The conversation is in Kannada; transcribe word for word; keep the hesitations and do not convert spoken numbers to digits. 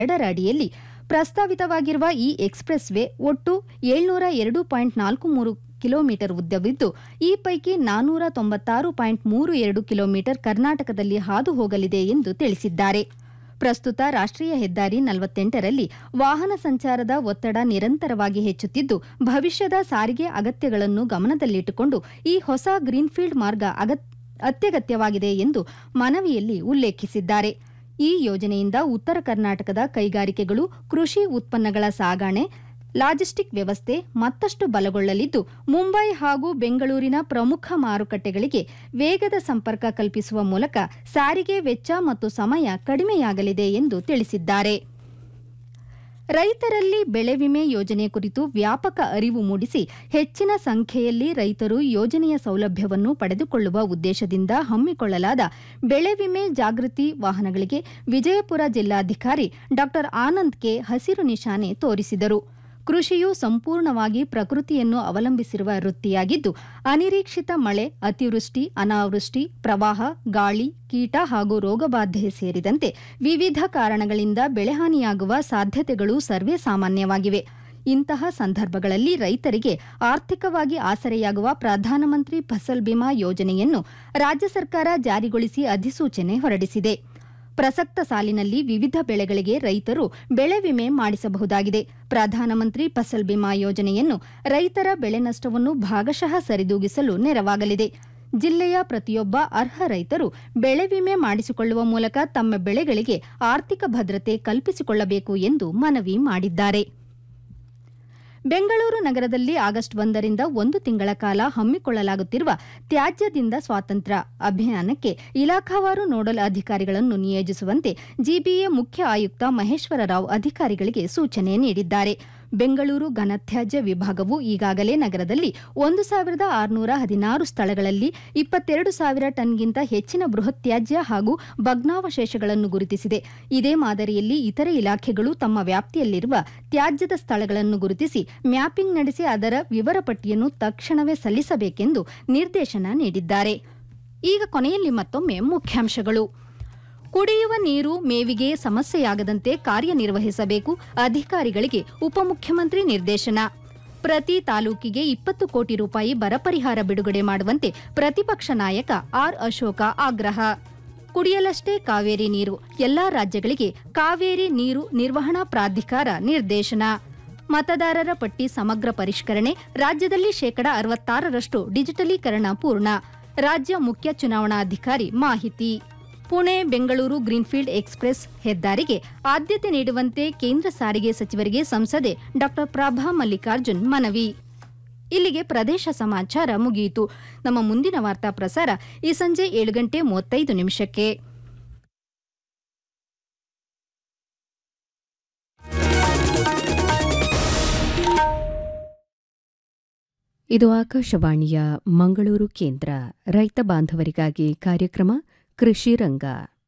ಎರಡರ ಅಡಿಯಲ್ಲಿ ಪ್ರಸ್ತಾವಿತವಾಗಿರುವ ಈ ಎಕ್ಸ್‌ಪ್ರೆಸ್ ವೇ ಒಟ್ಟು ಏಳ್ನೂರ ಎರಡು ಪಾಯಿಂಟ್ ನಾಲ್ಕು ಮೂರು ಕಿಲೋಮೀಟರ್ ಉದ್ದವಿದ್ದು, ಈ ಪೈಕಿ ನಾನ್ನೂರ ತೊಂಬತ್ತಾರು ಪಾಯಿಂಟ್ ಮೂರು ಎರಡು ಕಿಲೋಮೀಟರ್ ಕರ್ನಾಟಕದಲ್ಲಿ ಹಾದು ಹೋಗಲಿದೆ ಎಂದು ತಿಳಿಸಿದ್ದಾರೆ. ಪ್ರಸ್ತುತ ರಾಷ್ಟ್ರೀಯ ಹೆದ್ದಾರಿ ನಲವತ್ತೆಂಟರಲ್ಲಿ ವಾಹನ ಸಂಚಾರದ ಒತ್ತಡ ನಿರಂತರವಾಗಿ ಹೆಚ್ಚುತ್ತಿದ್ದು, ಭವಿಷ್ಯದ ಸಾರಿಗೆ ಅಗತ್ಯಗಳನ್ನು ಗಮನದಲ್ಲಿಟ್ಟುಕೊಂಡು ಈ ಹೊಸ ಗ್ರೀನ್ಫೀಲ್ಡ್ ಮಾರ್ಗ ಅತ್ಯಗತ್ಯವಾಗಿದೆ ಎಂದು ಮನವಿಯಲ್ಲಿ ಉಲ್ಲೇಖಿಸಿದ್ದಾರೆ. ಈ ಯೋಜನೆಯಿಂದ ಉತ್ತರ ಕರ್ನಾಟಕದ ಕೈಗಾರಿಕೆಗಳು, ಕೃಷಿ ಉತ್ಪನ್ನಗಳ ಸಾಗಣೆ, ಲಾಜಿಸ್ಟಿಕ್ ವ್ಯವಸ್ಥೆ ಮತ್ತಷ್ಟು ಬಲಗೊಳ್ಳಲಿದ್ದು, ಮುಂಬೈ ಹಾಗೂ ಬೆಂಗಳೂರಿನ ಪ್ರಮುಖ ಮಾರುಕಟ್ಟೆಗಳಿಗೆ ವೇಗದ ಸಂಪರ್ಕ ಕಲ್ಪಿಸುವ ಮೂಲಕ ಸಾರಿಗೆ ವೆಚ್ಚ ಮತ್ತು ಸಮಯ ಕಡಿಮೆಯಾಗಲಿದೆ ಎಂದು ತಿಳಿಸಿದ್ದಾರೆ. ರೈತರಲ್ಲಿ ಬೆಳೆ ವಿಮೆ ಯೋಜನೆ ಕುರಿತು ವ್ಯಾಪಕ ಅರಿವು ಮೂಡಿಸಿ ಹೆಚ್ಚಿನ ಸಂಖ್ಯೆಯಲ್ಲಿ ರೈತರು ಯೋಜನೆಯ ಸೌಲಭ್ಯವನ್ನು ಪಡೆದುಕೊಳ್ಳುವ ಉದ್ದೇಶದಿಂದ ಹಮ್ಮಿಕೊಳ್ಳಲಾದ ಬೆಳೆ ವಿಮೆ ಜಾಗೃತಿ ವಾಹನಗಳಿಗೆ ವಿಜಯಪುರ ಜಿಲ್ಲಾಧಿಕಾರಿ ಡಾ ಆನಂದ್ ಕೆ ಹಸಿರು ನಿಶಾನೆ ತೋರಿಸಿದರು. ಕೃಷಿಯು ಸಂಪೂರ್ಣವಾಗಿ ಪ್ರಕೃತಿಯನ್ನು ಅವಲಂಬಿಸಿರುವ ವೃತ್ತಿಯಾಗಿದ್ದು, ಅನಿರೀಕ್ಷಿತ ಮಳೆ, ಅತಿವೃಷ್ಟಿ, ಅನಾವೃಷ್ಟಿ, ಪ್ರವಾಹ, ಗಾಳಿ, ಕೀಟ ಹಾಗೂ ರೋಗಬಾಧೆ ಸೇರಿದಂತೆ ವಿವಿಧ ಕಾರಣಗಳಿಂದ ಬೆಳೆಹಾನಿಯಾಗುವ ಸಾಧ್ಯತೆಗಳು ಸರ್ವೇ ಸಾಮಾನ್ಯವಾಗಿವೆ. ಇಂತಹ ಸಂದರ್ಭಗಳಲ್ಲಿ ರೈತರಿಗೆ ಆರ್ಥಿಕವಾಗಿ ಆಸರೆಯಾಗುವ ಪ್ರಧಾನಮಂತ್ರಿ ಫಸಲ್ ಬಿಮಾ ಯೋಜನೆಯನ್ನು ರಾಜ್ಯ ಸರ್ಕಾರ ಜಾರಿಗೊಳಿಸಿ ಅಧಿಸೂಚನೆ ಹೊರಡಿಸಿದೆ. ಪ್ರಸಕ್ತ ಸಾಲಿನಲ್ಲಿ ವಿವಿಧ ಬೆಳೆಗಳಿಗೆ ರೈತರು ಬೆಳೆ ವಿಮೆ ಮಾಡಿಸಬಹುದಾಗಿದೆ. ಪ್ರಧಾನಮಂತ್ರಿ ಫಸಲ್ ಬಿಮಾ ಯೋಜನೆಯನ್ನು ರೈತರ ಬೆಳೆ ನಷ್ಟವನ್ನು ಭಾಗಶಃ ಸರಿದೂಗಿಸಲು ನೆರವಾಗಲಿದೆ. ಜಿಲ್ಲೆಯ ಪ್ರತಿಯೊಬ್ಬ ಅರ್ಹ ರೈತರು ಬೆಳೆ ವಿಮೆ ಮಾಡಿಸಿಕೊಳ್ಳುವ ಮೂಲಕ ತಮ್ಮ ಬೆಳೆಗಳಿಗೆ ಆರ್ಥಿಕ ಭದ್ರತೆ ಕಲ್ಪಿಸಿಕೊಳ್ಳಬೇಕು ಎಂದು ಮನವಿ ಮಾಡಿದ್ದಾರೆ. ಬೆಂಗಳೂರು ನಗರದಲ್ಲಿ ಆಗಸ್ಟ್ ಒಂದರಿಂದ ಒಂದು ತಿಂಗಳ ಕಾಲ ಹಮ್ಮಿಕೊಳ್ಳಲಾಗುತ್ತಿರುವ ತ್ಯಾಜ್ಯದಿಂದ ಸ್ವಾತಂತ್ರ್ಯ ಅಭಿಯಾನಕ್ಕೆ ಇಲಾಖಾವಾರು ನೋಡಲ್ ಅಧಿಕಾರಿಗಳನ್ನು ನಿಯೋಜಿಸುವಂತೆ ಜಿಬಿಎ ಮುಖ್ಯ ಆಯುಕ್ತ ಮಹೇಶ್ವರ ರಾವ್ ಅಧಿಕಾರಿಗಳಿಗೆ ಸೂಚನೆ ನೀಡಿದ್ದಾರೆ. ಬೆಂಗಳೂರು ಘನತ್ಯಾಜ್ಯ ವಿಭಾಗವು ಈಗಾಗಲೇ ನಗರದಲ್ಲಿ ಒಂದು ಸಾವಿರದ ಆರುನೂರ ಹದಿನಾರು ಸ್ಥಳಗಳಲ್ಲಿ ಇಪ್ಪತ್ತೆರಡು ಸಾವಿರ ಟನ್ಗಿಂತ ಹೆಚ್ಚಿನ ಬೃಹತ್ ತ್ಯಾಜ್ಯ ಹಾಗೂ ಭಗ್ನಾವಶೇಷಗಳನ್ನು ಗುರುತಿಸಿದೆ. ಇದೇ ಮಾದರಿಯಲ್ಲಿ ಇತರೆ ಇಲಾಖೆಗಳು ತಮ್ಮ ವ್ಯಾಪ್ತಿಯಲ್ಲಿರುವ ತ್ಯಾಜ್ಯದ ಸ್ಥಳಗಳನ್ನು ಗುರುತಿಸಿ ಮ್ಯಾಪಿಂಗ್ ನಡೆಸಿ ಅದರ ವಿವರ ಪಟ್ಟಿಯನ್ನು ತಕ್ಷಣವೇ ಸಲ್ಲಿಸಬೇಕೆಂದು ನಿರ್ದೇಶನ ನೀಡಿದ್ದಾರೆ. ಈಗ ಕೊನೆಯಲ್ಲಿ ಮತ್ತೊಮ್ಮೆ ಮುಖ್ಯಾಂಶಗಳು. ಕುಡಿಯುವ ನೀರು, ಮೇವಿಗೆ ಸಮಸ್ಯೆಯಾಗದಂತೆ ಕಾರ್ಯನಿರ್ವಹಿಸಬೇಕು, ಅಧಿಕಾರಿಗಳಿಗೆ ಉಪಮುಖ್ಯಮಂತ್ರಿ ನಿರ್ದೇಶನ. ಪ್ರತಿ ತಾಲೂಕಿಗೆ ಇಪ್ಪತ್ತು ಕೋಟಿ ರೂಪಾಯಿ ಬರ ಪರಿಹಾರ ಬಿಡುಗಡೆ ಮಾಡುವಂತೆ ಪ್ರತಿಪಕ್ಷ ನಾಯಕ ಆರ್ ಅಶೋಕ ಆಗ್ರಹ. ಕುಡಿಯಲಷ್ಟೇ ಕಾವೇರಿ ನೀರು, ಎಲ್ಲಾ ರಾಜ್ಯಗಳಿಗೆ ಕಾವೇರಿ ನೀರು ನಿರ್ವಹಣಾ ಪ್ರಾಧಿಕಾರ ನಿರ್ದೇಶನ. ಮತದಾರರ ಪಟ್ಟಿ ಸಮಗ್ರ ಪರಿಷ್ಕರಣೆ, ರಾಜ್ಯದಲ್ಲಿ ಶೇಕಡಾ ಅರವತ್ತಾರರಷ್ಟು ಡಿಜಿಟಲೀಕರಣ ಪೂರ್ಣ. ರಾಜ್ಯ ಮುಖ್ಯ ಚುನಾವಣಾಧಿಕಾರಿ ಮಾಹಿತಿ. ಪುಣೆ ಬೆಂಗಳೂರು ಗ್ರೀನ್ಫೀಲ್ಡ್ ಎಕ್ಸ್‌ಪ್ರೆಸ್ ಹೆದ್ದಾರಿಗೆ ಆದ್ಯತೆ ನೀಡುವಂತೆ ಕೇಂದ್ರ ಸಾರಿಗೆ ಸಚಿವರಿಗೆ ಸಂಸದೆ ಡಾ ಪ್ರಭಾ ಮಲ್ಲಿಕಾರ್ಜುನ್ ಮನವಿ. ಇಲ್ಲಿಗೆ ಪ್ರದೇಶ ಸಮಾಚಾರ ಮುಗಿಯಿತು. ನಮ್ಮ ಮುಂದಿನ ವಾರ್ತಾ ಪ್ರಸಾರ ಈ ಸಂಜೆ ಏಳು ಗಂಟೆ ಮೂವತ್ತೈದು ನಿಮಿಷಕ್ಕೆ. ಇದು ಆಕಾಶವಾಣಿಯ ಮಂಗಳೂರು ಕೇಂದ್ರ. ರೈತ ಬಾಂಧವರಿಗಾಗಿ ಕಾರ್ಯಕ್ರಮ ಕೃಷಿ ರಂಗ.